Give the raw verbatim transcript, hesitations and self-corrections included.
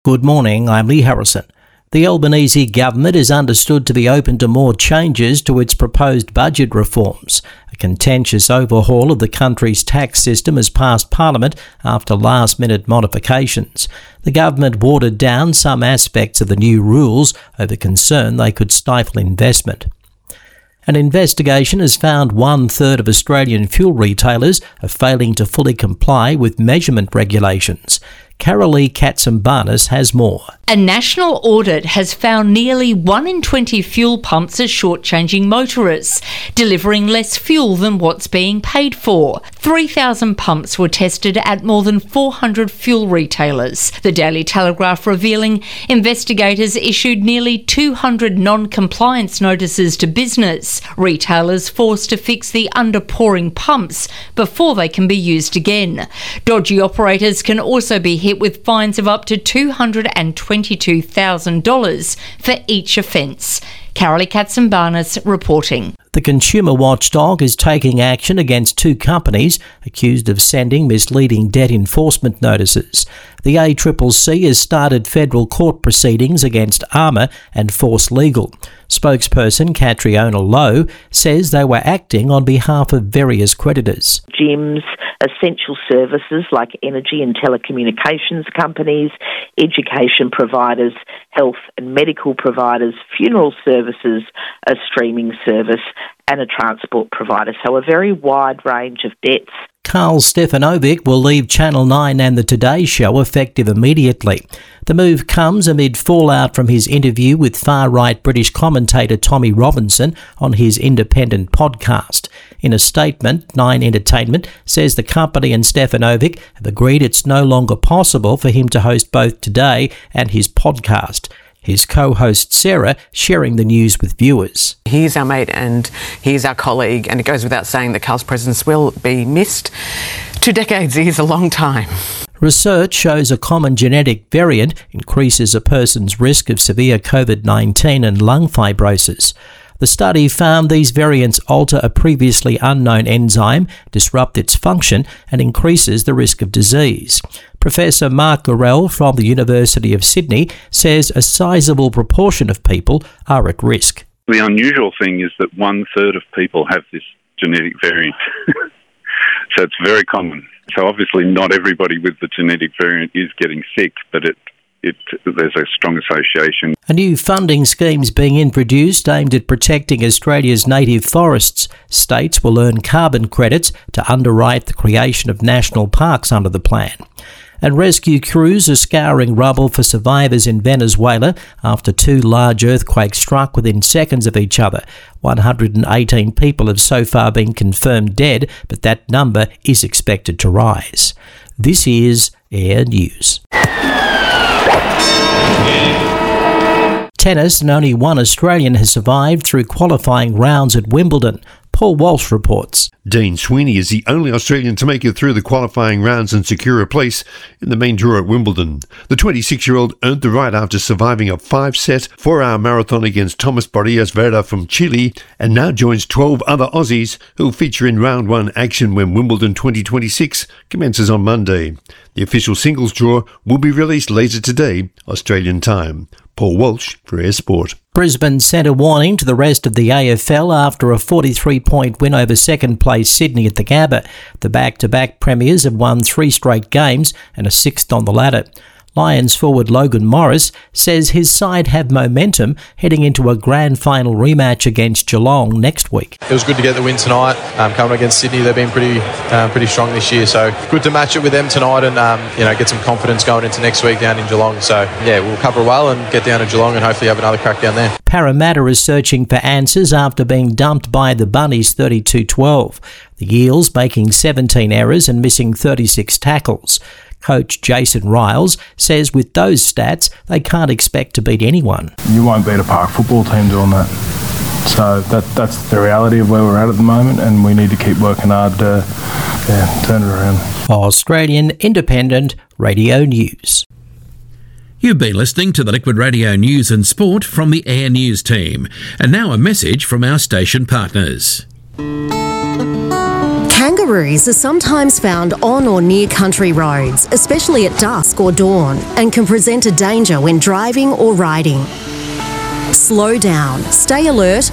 Good morning, I'm Lee Harrison. The Albanese government is understood to be open to more changes to its proposed budget reforms. A contentious overhaul of the country's tax system has passed Parliament after last-minute modifications. The government watered down some aspects of the new rules over concern they could stifle investment. An investigation has found one-third of Australian fuel retailers are failing to fully comply with measurement regulations. Carolee Katsimbarnis has more. A national audit has found nearly one in twenty fuel pumps are shortchanging motorists, delivering less fuel than what's being paid for. three thousand pumps were tested at more than four hundred fuel retailers. The Daily Telegraph revealing investigators issued nearly two hundred non-compliance notices to business, retailers forced to fix the underpouring pumps before they can be used again. Dodgy operators can also be hit with fines of up to two hundred twenty-two thousand dollars for each offence. Carolee Katsimbarnis reporting. The consumer watchdog is taking action against two companies accused of sending misleading debt enforcement notices. The A C C C has started federal court proceedings against Armour and Force Legal. Spokesperson Catriona Lowe says they were acting on behalf of various creditors. Gyms, essential services like energy and telecommunications companies, education providers, health and medical providers, funeral services, a streaming service and a transport provider. So a very wide range of debts. Karl Stefanovic will leave Channel nine and The Today Show effective immediately. The move comes amid fallout from his interview with far-right British commentator Tommy Robinson on his independent podcast. In a statement, Nine Entertainment says the company and Stefanovic have agreed it's no longer possible for him to host both Today and his podcast. His co-host Sarah sharing the news with viewers. He's our mate and he's our colleague, and it goes without saying that Karl's presence will be missed. Two decades is a long time. Research shows a common genetic variant increases a person's risk of severe covid nineteen and lung fibrosis. The study found these variants alter a previously unknown enzyme, disrupt its function, and increases the risk of disease. Professor Mark Gorell from the University of Sydney says a sizable proportion of people are at risk. The unusual thing is that one-third of people have this genetic variant. So it's very common. So obviously not everybody with the genetic variant is getting sick, but it It, there's a strong association. A new funding scheme is being introduced aimed at protecting Australia's native forests. States will earn carbon credits to underwrite the creation of national parks under the plan. And rescue crews are scouring rubble for survivors in Venezuela after two large earthquakes struck within seconds of each other. one hundred eighteen people have so far been confirmed dead, but that number is expected to rise. This is Air News. Tennis, and only one Australian has survived through qualifying rounds at Wimbledon. Paul Walsh reports. Dean Sweeney is the only Australian to make it through the qualifying rounds and secure a place in the main draw at Wimbledon. The twenty-six-year-old earned the right after surviving a five-set, four-hour marathon against Thomas Barrios Vera from Chile, and now joins twelve other Aussies who will feature in round one action when Wimbledon twenty twenty-six commences on Monday. The official singles draw will be released later today, Australian time. Paul Walsh for Air Sport. Brisbane sent a warning to the rest of the A F L after a forty-three point win over second-place Sydney at the Gabba. The back-to-back premiers have won three straight games and are sixth on the ladder. Lions forward Logan Morris says his side have momentum heading into a grand final rematch against Geelong next week. It was good to get the win tonight. Um, coming against Sydney, they've been pretty uh, pretty strong this year, so good to match it with them tonight and um, you know get some confidence going into next week down in Geelong. So yeah, we'll cover well and get down to Geelong and hopefully have another crack down there. Parramatta is searching for answers after being dumped by the Bunnies thirty-two twelve. The Eels making seventeen errors and missing thirty-six tackles. Coach Jason Riles says with those stats, they can't expect to beat anyone. You won't beat a park football team doing that. So that that's the reality of where we're at at the moment, and we need to keep working hard to yeah, turn it around. Australian Independent Radio News. You've been listening to the Liquid Radio News and Sport from the Air News team. And now a message from our station partners. Kangaroos are sometimes found on or near country roads, especially at dusk or dawn, and can present a danger when driving or riding. Slow down, stay alert